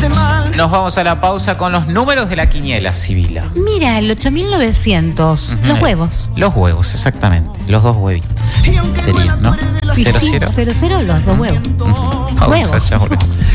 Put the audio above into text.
Nos vamos a la pausa con los números de la quiniela, Sibila. Mira, el 8900, los huevos. Los huevos, exactamente. Los dos huevitos. Serían, ¿no? 0-0. 0-0, los dos huevos. Pausa, ya volvemos.